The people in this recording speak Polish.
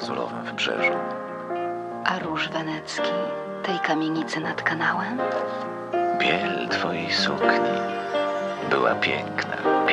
lazurowym wybrzeżu. A róż wenecki tej kamienicy nad kanałem? Biel twojej sukni była piękna.